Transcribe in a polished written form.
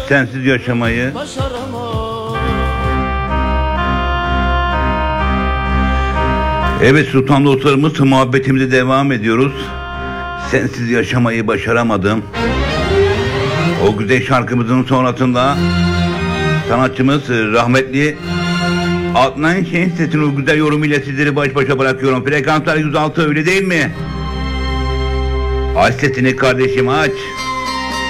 sensiz yaşamayı başaramam. Evet Sultan dostlarımız, muhabbetimize devam ediyoruz. Sensiz yaşamayı başaramadım. O güzel şarkımızın sonrasında sanatçımız rahmetli Adnan Şenses'in o güzel yorumuyla sizleri baş başa bırakıyorum. Frekanslar 106, öyle değil mi? Aç sesini kardeşim, aç.